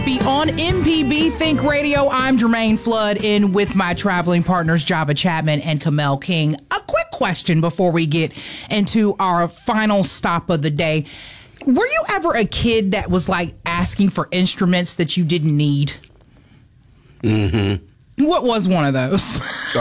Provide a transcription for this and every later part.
Be on MPB Think Radio. I'm Jermaine Flood in with my traveling partners Java Chapman and Kamel King. A quick question before we get into our final stop of the day. Were you ever a kid that was like asking for instruments that you didn't need? Mm-hmm. What was one of those?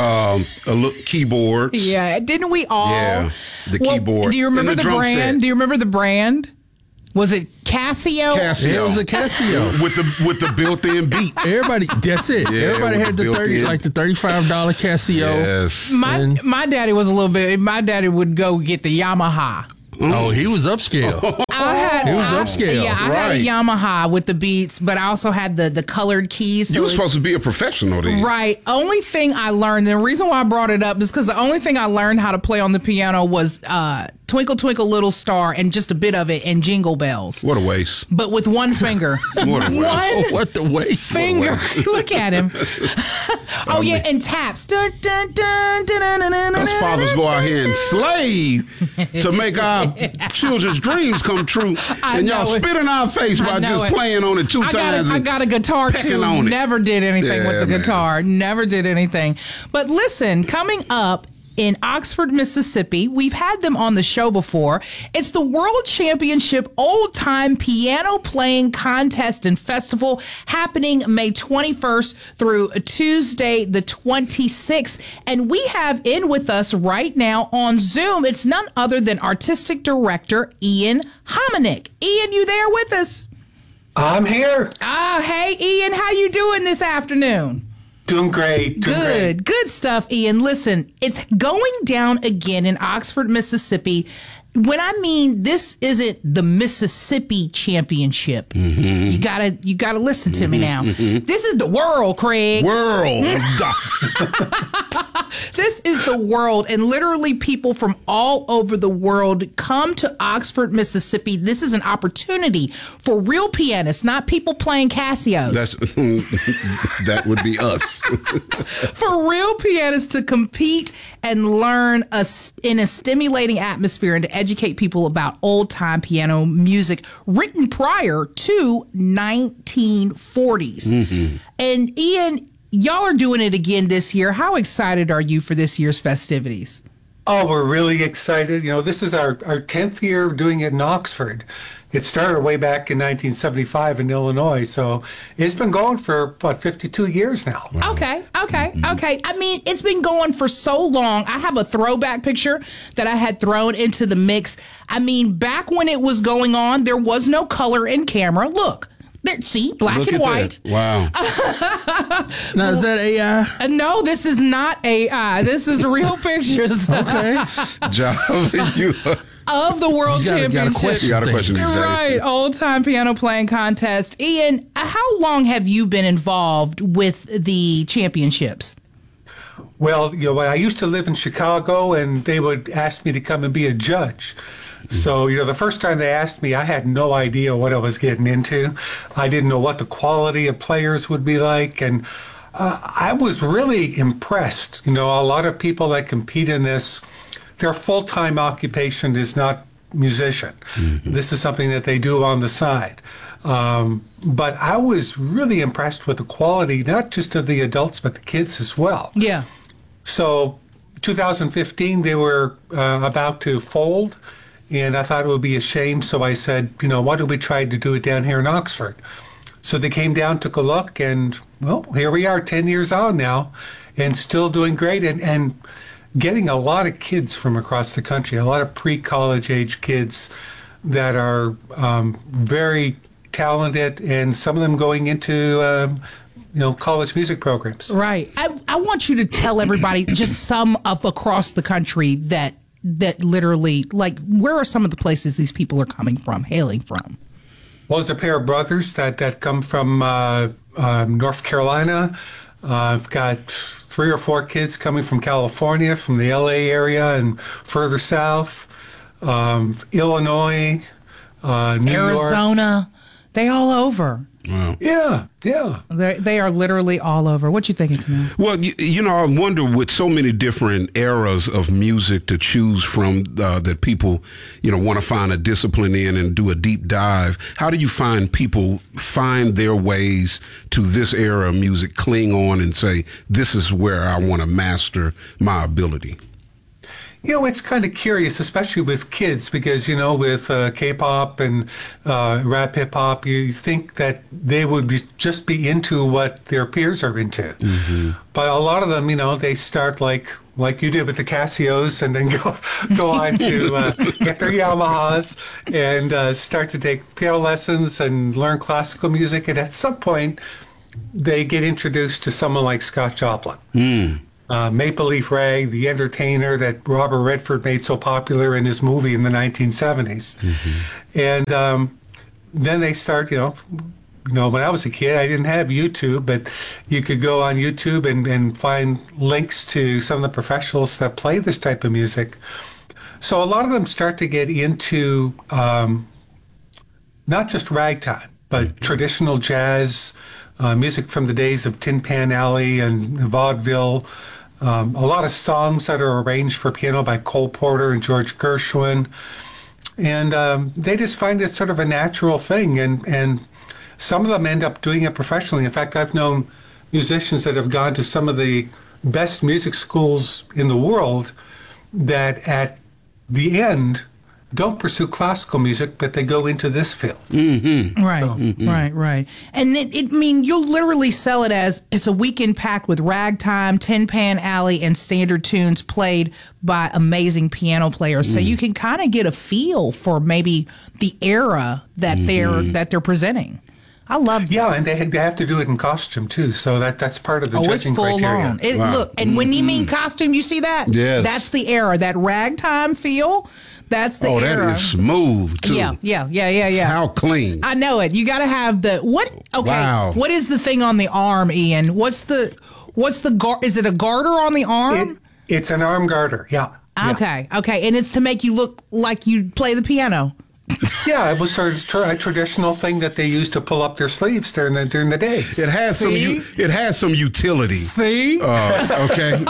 Keyboards. Yeah, didn't we all? Yeah, the keyboard. Do you remember the brand? Set. Do you remember the brand? Was it Casio? Casio. It was a Casio with the built-in beats. Everybody, that's it. Yeah, everybody had the $35 Casio. Yes. My daddy was a little bit. My daddy would go get the Yamaha. Oh, he was upscale. He was upscale. Yeah, I had a Yamaha with the beats, but I also had the colored keys. So you were supposed to be a professional then. Right. Only thing I learned, the reason why I brought it up is because the only thing I learned how to play on the piano was Twinkle Twinkle Little Star and just a bit of it and Jingle Bells. What a waste. But with one finger. What the waste? Finger. Look at him. Oh, yeah, and taps. Dun, dun, dun, dun, dun, dun, dun, Us fathers go out here and slave to make our children's dreams come true. And y'all spit in our face by just playing on it two times. I got a guitar too. Never did anything with the guitar. Never did anything. But listen, coming up in Oxford, Mississippi, we've had them on the show before. It's the World Championship Old Time Piano Playing Contest and Festival happening May 21st through Tuesday the 26th. And we have in with us right now on Zoom, it's none other than Artistic Director Ian Hominick. Ian, you there with us? I'm here. Hey, Ian, how you doing this afternoon? Doing great. Good stuff, Ian. Listen, it's going down again in Oxford, Mississippi. When I mean this isn't the Mississippi Championship, you gotta listen to me now. This is the world, Craig. World. This is the world, and literally people from all over the world come to Oxford, Mississippi. This is an opportunity for real pianists, not people playing Casios. That would be us. For real pianists to compete and learn in a stimulating atmosphere and to educate people about old-time piano music written prior to 1940s. And Ian, y'all are doing it again this year. How excited are you for this year's festivities? Oh, we're really excited. You know, this is our 10th year doing it in Oxford. It started way back in 1975 in Illinois, so it's been going for, 52 years now. Wow. Okay. I mean, it's been going for so long. I have a throwback picture that I had thrown into the mix. I mean, back when it was going on, there was no color in camera. Look. There, see, black and white. That. Wow. Now, is that AI? No, this is not AI. This is real pictures. Okay. Java, you of the World Championship. You got a question. Right. Old Time Piano Playing Contest. Ian, how long have you been involved with the championships? Well, you know, I used to live in Chicago, and they would ask me to come and be a judge. So, you know, the first time they asked me, I had no idea what I was getting into. I didn't know what the quality of players would be like. And I was really impressed. You know, a lot of people that compete in this, their full-time occupation is not musician. This is something that they do on the side. But I was really impressed with the quality, not just of the adults, but the kids as well. Yeah. So 2015, they were about to fold. And I thought it would be a shame, so I said, you know, why don't we try to do it down here in Oxford? So they came down, took a look, and, well, here we are 10 years on now, and still doing great, and getting a lot of kids from across the country, a lot of pre-college age kids that are very talented, and some of them going into college music programs. Right. I want you to tell everybody just some of across the country that literally, like, where are some of the places these people are hailing from? Well, there's a pair of brothers that come from North Carolina. I've got 3 or 4 kids coming from California, from the LA area and further south, Illinois, New Arizona. York. They all over. Wow. Yeah. They are literally all over. What you thinking, Camille? Well, you know, I wonder with so many different eras of music to choose from that people, you know, want to find a discipline in and do a deep dive. How do you find people find their ways to this era of music, cling on and say, this is where I want to master my ability? You know, it's kind of curious, especially with kids, because, you know, with K-pop and rap hip-hop, you think that they would just be into what their peers are into. Mm-hmm. But a lot of them, you know, they start like you did with the Casios and then go on to get their Yamahas and start to take piano lessons and learn classical music. And at some point, they get introduced to someone like Scott Joplin. Mm. Maple Leaf Ray, the entertainer that Robert Redford made so popular in his movie in the 1970s. Mm-hmm. And then they start, you know, when I was a kid, I didn't have YouTube, but you could go on YouTube and find links to some of the professionals that play this type of music. So a lot of them start to get into not just ragtime, but traditional jazz, music from the days of Tin Pan Alley and vaudeville. A lot of songs that are arranged for piano by Cole Porter and George Gershwin. And they just find it sort of a natural thing. And some of them end up doing it professionally. In fact, I've known musicians that have gone to some of the best music schools in the world that at the end don't pursue classical music, but they go into this field. Mm-hmm. Right, mm-hmm. right. And you'll literally sell it as it's a weekend packed with ragtime, Tin Pan Alley, and standard tunes played by amazing piano players. So you can kind of get a feel for maybe the era that they're presenting. I love this. Yeah, and they have to do it in costume too, so that's part of the judging criteria. Wow. Look, and when you mean costume, you see that? Yes. That's the era, that ragtime feel. That's the era. That is smooth too. Yeah. How clean. I know it. You got to have the what? Okay. Wow. What is the thing on the arm, Ian? What's the is it a garter on the arm? It's an arm garter. Yeah. Okay. And it's to make you look like you play the piano. Yeah, it was sort of a traditional thing that they used to pull up their sleeves during the day. It has some utility. See? Okay,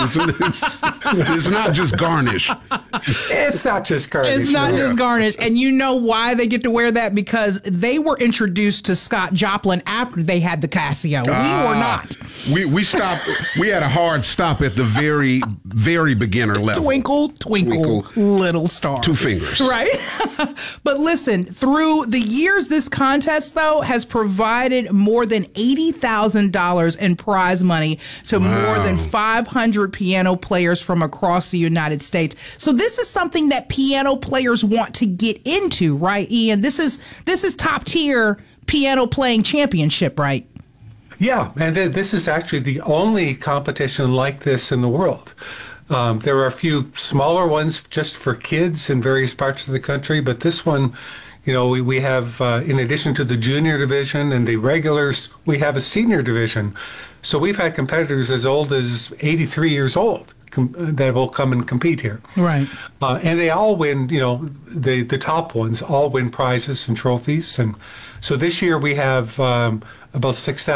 it's not just garnish. It's not just garnish. It's not just garnish, and you know why they get to wear that? Because they were introduced to Scott Joplin after they had the Casio. We were not. We stopped. We had a hard stop at the very, very beginner level. Twinkle, twinkle, little star. 2 fingers. Right. But listen, through the years, this contest, though, has provided more than $80,000 in prize money to more than 500 piano players from across the United States. So this is something that piano players want to get into, right, Ian? This is top tier piano playing championship, right? Yeah, and this is actually the only competition like this in the world. There are a few smaller ones just for kids in various parts of the country, but this one, you know, we have, in addition to the junior division and the regulars, we have a senior division. So we've had competitors as old as 83 years old that will come and compete here. Right. And they all win, you know, the top ones all win prizes and trophies. And so this year we have about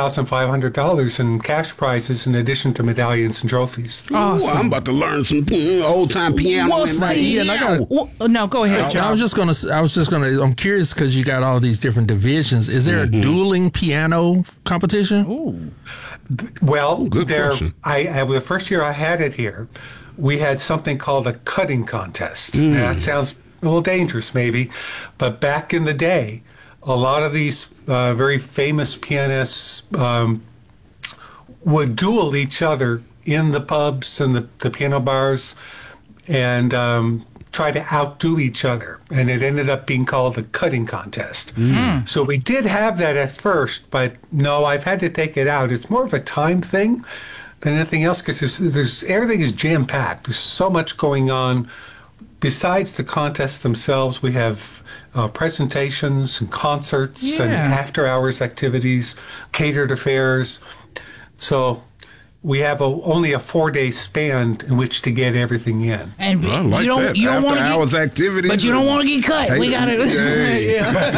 $6,500 in cash prizes in addition to medallions and trophies. Awesome. Ooh, I'm about to learn some old-time piano. No, go ahead, John. I'm curious because you got all these different divisions. Is there a dueling piano competition? Ooh. Well, good question. The first year I had it here, we had something called a cutting contest. Now, that sounds a little dangerous maybe, but back in the day, a lot of these very famous pianists would duel each other in the pubs and the piano bars and try to outdo each other. And it ended up being called the cutting contest. So we did have that at first, but no, I've had to take it out. It's more of a time thing than anything else because there's everything is jam-packed. There's so much going on. Besides the contests themselves, we have presentations and concerts and after-hours activities, catered affairs. So, we have only a 4-day span in which to get everything in. I And like you don't that. you don't After want to hours activities, but you don't want to get cut. Hey, we got it. hey.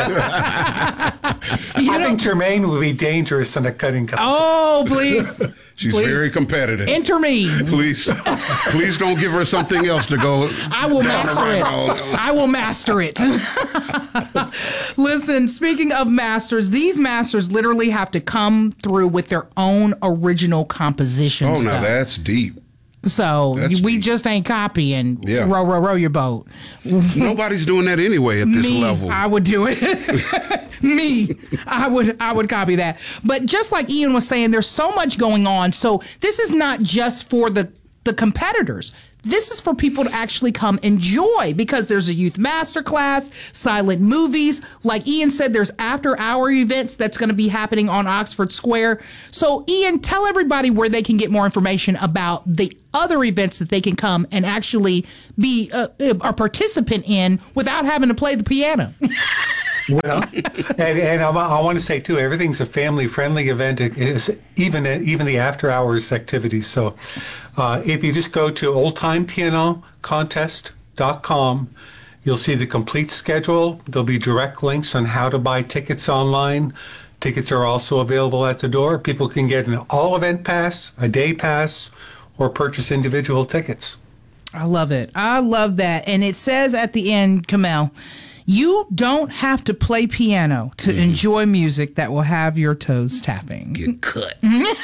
I think Jermaine would be dangerous in a cutting contest. Oh, please. She's Please. very competitive. Enter me. Please don't give her something else to go. I will down the master it. rabbit hole. I will master it. Listen, speaking of masters, these masters literally have to come through with their own original composition Oh, stuff. now that's deep. So That's we deep. just ain't copying Yeah. row your boat. Nobody's doing that anyway at this Me, level. I would do it. Me, I would copy that. But just like Ian was saying, there's so much going on. So this is not just for the competitors. This is for people to actually come enjoy, because there's a youth masterclass, silent movies. Like Ian said, there's after-hour events that's going to be happening on Oxford Square. So Ian, tell everybody where they can get more information about the other events that they can come and actually be a participant in without having to play the piano. Well, and I want to say too, everything's a family-friendly event. It's even the after-hours activities. So, if you just go to oldtimepianocontest.com, you'll see the complete schedule. There'll be direct links on how to buy tickets online. Tickets are also available at the door. People can get an all-event pass, a day pass, or purchase individual tickets. I love it. I love that. And it says at the end, Kamel, you don't have to play piano to enjoy music that will have your toes tapping. Get cut.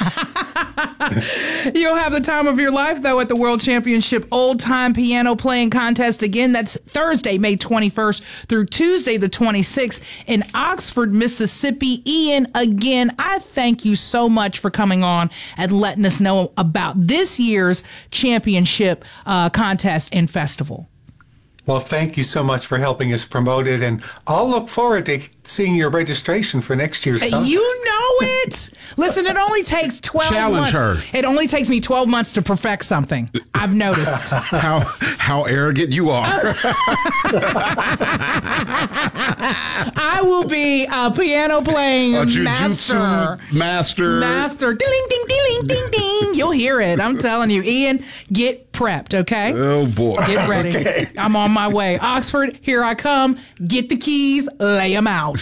You'll have the time of your life, though, at the World Championship Old Time Piano Playing Contest. Again, that's Thursday, May 21st through Tuesday, the 26th in Oxford, Mississippi. Ian, again, I thank you so much for coming on and letting us know about this year's championship contest and festival. Well, thank you so much for helping us promote it, and I'll look forward to seeing your registration for next year's contest. You know it. Listen, it only takes 12 Challenge months. her. It only takes me 12 months to perfect something. I've noticed. How arrogant you are. I will be a piano playing A master. jujutsu master. Master. Ding, ding, ding, ding, ding. You'll hear it. I'm telling you. Ian, get prepped, okay? Oh, boy. Get ready. Okay. I'm on my way. Oxford, here I come. Get the keys, lay them out.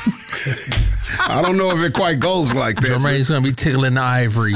I don't know if it quite goes like that. Jermaine's going to be tickling the ivories.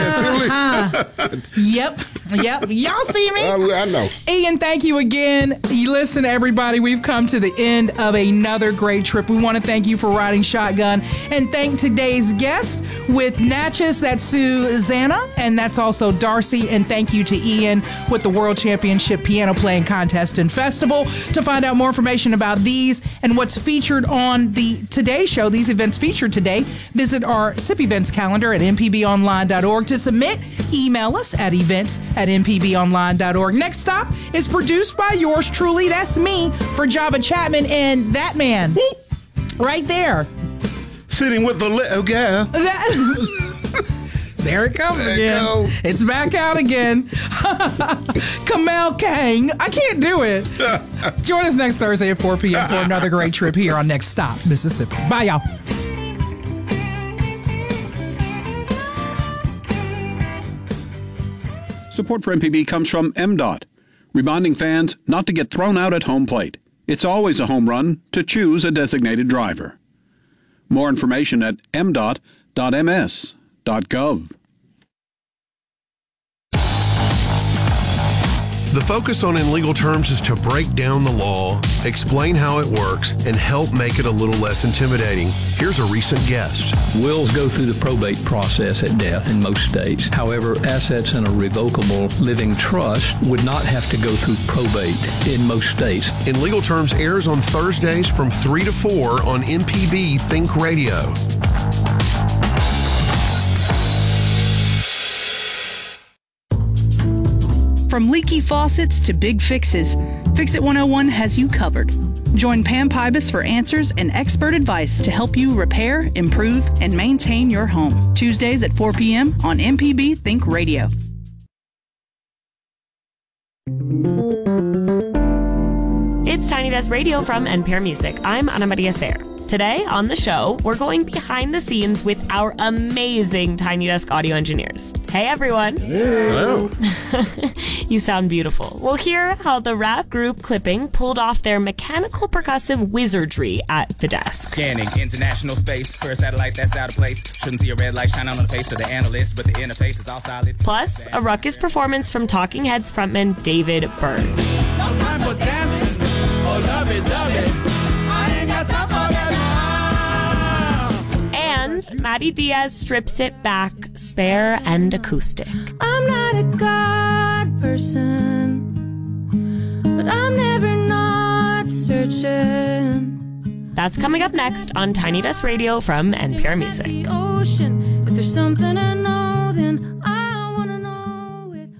Yep. Y'all see me? I know. Ian, thank you again. You listen, everybody, we've come to the end of another great trip. We want to thank you for riding shotgun and thank today's guest with Natchez. That's Susanna, and that's also Darcy. And thank you to Ian with the World Championship Piano Playing Contest and Festival. To find out more information about these and what's featured on the Today Show, these events featured today, visit our SIP events calendar at mpbonline.org. To submit, email us at events@mpbonline.org. Next stop is produced by yours truly. That's me for Java Chapman and that man right there. Sitting with the little girl. There it comes There it again. goes. It's back out again. Kamel Kang. I can't do it. Join us next Thursday at 4 p.m. for another great trip here on Next Stop, Mississippi. Bye, y'all. Support for MPB comes from MDOT, reminding fans not to get thrown out at home plate. It's always a home run to choose a designated driver. More information at mdot.ms.gov. The focus on In Legal Terms is to break down the law, explain how it works, and help make it a little less intimidating. Here's a recent guest. Wills go through the probate process at death in most states. However, assets in a revocable living trust would not have to go through probate in most states. In Legal Terms airs on Thursdays from 3 to 4 on MPB Think Radio. From leaky faucets to big fixes, Fix-It 101 has you covered. Join Pam Pybus for answers and expert advice to help you repair, improve, and maintain your home. Tuesdays at 4 p.m. on MPB Think Radio. It's Tiny Desk Radio from NPR Music. I'm Ana Maria Sayre. Today on the show, we're going behind the scenes with our amazing Tiny Desk audio engineers. Hey, everyone. Hello. You sound beautiful. We'll hear how the rap group Clipping pulled off their mechanical percussive wizardry at the desk. Scanning international space for a satellite that's out of place. Shouldn't see a red light shine on the face of the analyst, but the interface is all solid. Plus, a ruckus performance from Talking Heads frontman David Byrne. No time for dancing. Oh, lovey-dovey. I ain't got time for that. And Maddie Diaz strips it back, spare and acoustic. I'm not a God person, but I'm never not searching. That's coming up next on Tiny Desk Radio from NPR Music. The ocean, if there's something I know, then I want to know it.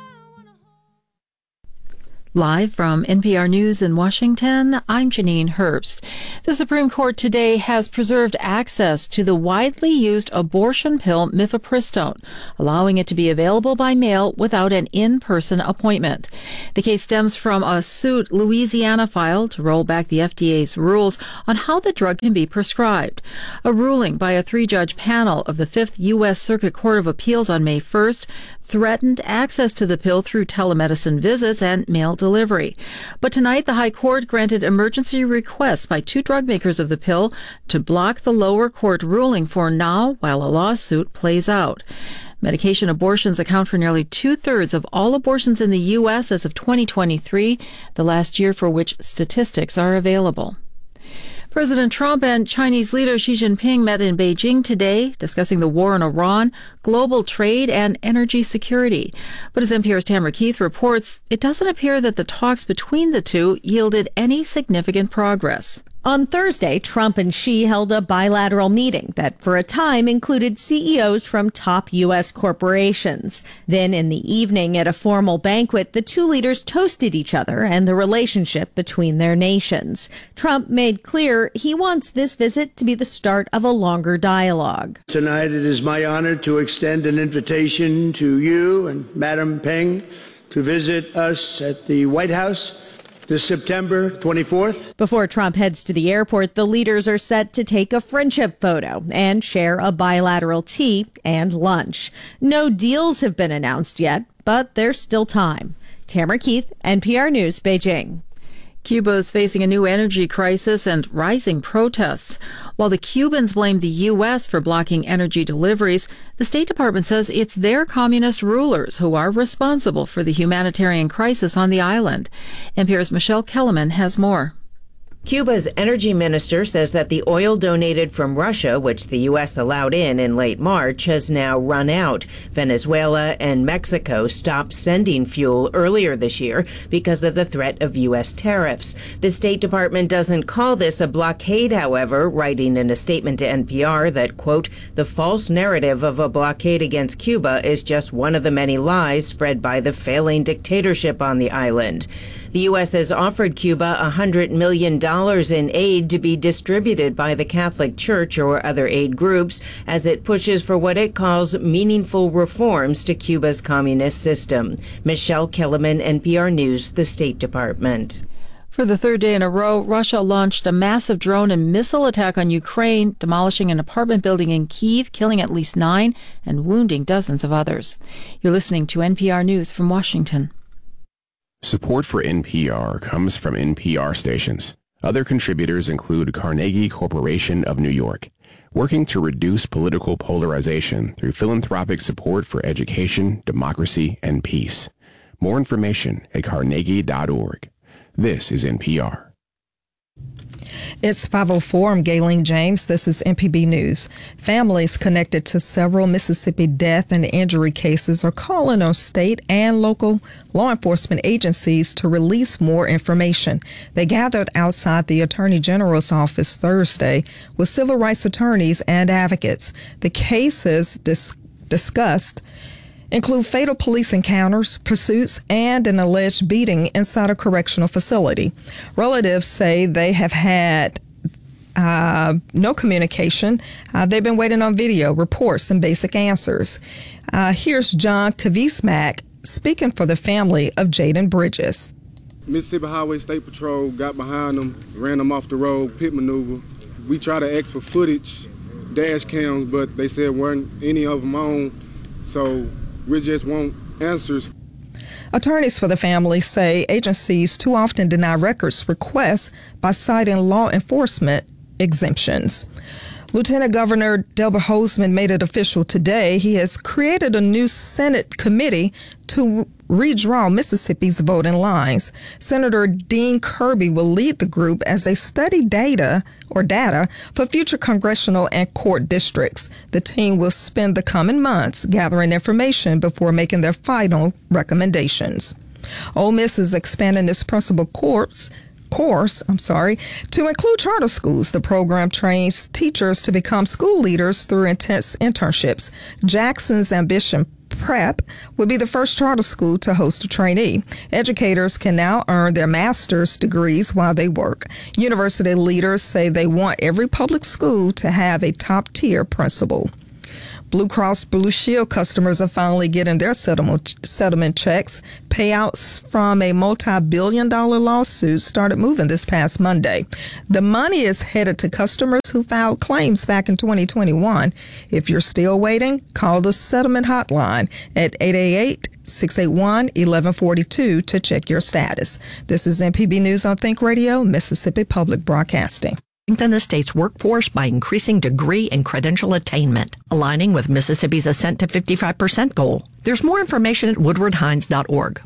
Live from NPR News in Washington, I'm Janine Herbst. The Supreme Court today has preserved access to the widely used abortion pill mifepristone, allowing it to be available by mail without an in-person appointment. The case stems from a suit Louisiana filed to roll back the FDA's rules on how the drug can be prescribed. A ruling by a 3-judge panel of the 5th U.S. Circuit Court of Appeals on May 1st threatened access to the pill through telemedicine visits and mail delivery. But tonight, the High Court granted emergency requests by 2 drug makers of the pill to block the lower court ruling for now while a lawsuit plays out. Medication abortions account for nearly 2/3 of all abortions in the U.S. as of 2023, the last year for which statistics are available. President Trump and Chinese leader Xi Jinping met in Beijing today, discussing the war in Iran, global trade, and energy security. But as NPR's Tamara Keith reports, it doesn't appear that the talks between the two yielded any significant progress. On Thursday, Trump and Xi held a bilateral meeting that for a time included CEOs from top U.S. corporations. Then in the evening at a formal banquet, the two leaders toasted each other and the relationship between their nations. Trump made clear he wants this visit to be the start of a longer dialogue. Tonight it is my honor to extend an invitation to you and Madam Peng to visit us at the White House this September 24th. Before Trump heads to the airport, the leaders are set to take a friendship photo and share a bilateral tea and lunch. No deals have been announced yet, but there's still time. Tamara Keith, NPR News, Beijing. Cuba is facing a new energy crisis and rising protests. While the Cubans blame the U.S. for blocking energy deliveries, the State Department says it's their communist rulers who are responsible for the humanitarian crisis on the island. NPR's Michelle Kellerman has more. Cuba's energy minister says that the oil donated from Russia, which the U.S. allowed in late March, has now run out. Venezuela and Mexico stopped sending fuel earlier this year because of the threat of U.S. tariffs. The State Department doesn't call this a blockade, however, writing in a statement to NPR that, quote, the false narrative of a blockade against Cuba is just one of the many lies spread by the failing dictatorship on the island. The U.S. has offered Cuba $100 million in aid to be distributed by the Catholic Church or other aid groups as it pushes for what it calls meaningful reforms to Cuba's communist system. Michelle Kellerman, NPR News, the State Department. For the third day in a row, Russia launched a massive drone and missile attack on Ukraine, demolishing an apartment building in Kyiv, killing at least 9 and wounding dozens of others. You're listening to NPR News from Washington. Support for NPR comes from NPR stations. Other contributors include Carnegie Corporation of New York, working to reduce political polarization through philanthropic support for education, democracy, and peace. More information at carnegie.org. This is NPR. It's 5:04. I'm Gayleen James. This is MPB News. Families connected to several Mississippi death and injury cases are calling on state and local law enforcement agencies to release more information. They gathered outside the Attorney General's office Thursday with civil rights attorneys and advocates. The cases discussed include fatal police encounters, pursuits, and an alleged beating inside a correctional facility. Relatives say they have had no communication. They've been waiting on video, reports, and basic answers. Here's John Kavismak speaking for the family of Jaden Bridges. Mississippi Highway State Patrol got behind them, ran them off the road, pit maneuver, We try to ask for footage, dash cams, but they said weren't any of them on, so we just want answers. Attorneys for the family say agencies too often deny records requests by citing law enforcement exemptions. Lieutenant Governor Delbert Hosemann made it official today. He has created a new Senate committee to redraw Mississippi's voting lines. Senator Dean Kirby will lead the group as they study data for future congressional and court districts. The team will spend the coming months gathering information before making their final recommendations. Ole Miss is expanding its principal course to include charter schools. The program trains teachers to become school leaders through intense internships. Jackson's Ambition Prep will be the first charter school to host a trainee. Educators can now earn their master's degrees while they work. University leaders say they want every public school to have a top-tier principal. Blue Cross Blue Shield customers are finally getting their settlement checks. Payouts from a multi-billion-dollar lawsuit started moving this past Monday. The money is headed to customers who filed claims back in 2021. If you're still waiting, call the settlement hotline at 888-681-1142 to check your status. This is MPB News on Think Radio, Mississippi Public Broadcasting. Strengthen the state's workforce by increasing degree and credential attainment, aligning with Mississippi's Ascent to 55% goal. There's more information at woodwardhines.org.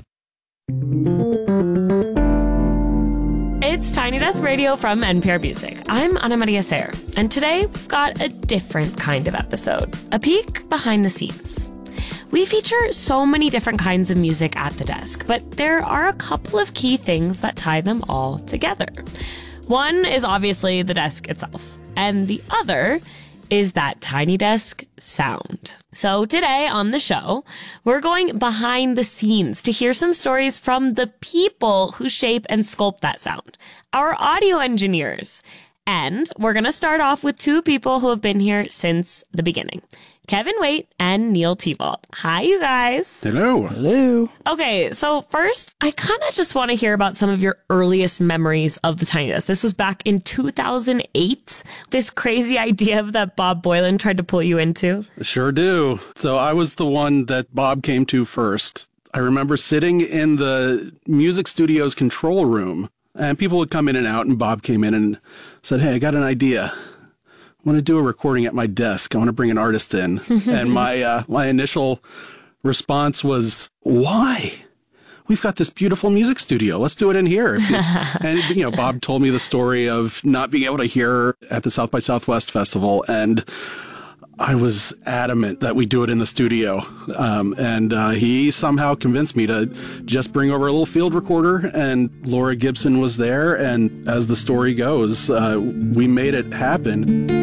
It's Tiny Desk Radio from NPR Music. I'm Ana Maria Sayre, and today we've got a different kind of episode, a peek behind the scenes. We feature so many different kinds of music at the desk, but there are a couple of key things that tie them all together. One is obviously the desk itself, and the other is that Tiny Desk sound. So today on the show, we're going behind the scenes to hear some stories from the people who shape and sculpt that sound, our audio engineers. And we're going to start off with two people who have been here since the beginning. Kevin Waite and Neil Tevault. Hi, you guys. Hello. Hello. Okay, so first, I kind of just want to hear about some of your earliest memories of the Tiny Desk. This was back in 2008, this crazy idea that Bob Boilen tried to pull you into. Sure do. So I was the one that Bob came to first. I remember sitting in the music studio's control room, and people would come in and out, and Bob came in and said, "Hey, I got an idea. I want to do a recording at my desk. I want to bring an artist in." And my initial response was, "Why? We've got this beautiful music studio. Let's do it in here." And, Bob told me the story of not being able to hear at the South by Southwest Festival. And I was adamant that we do it in the studio. And he somehow convinced me to just bring over a little field recorder, and Laura Gibson was there. And as the story goes, we made it happen.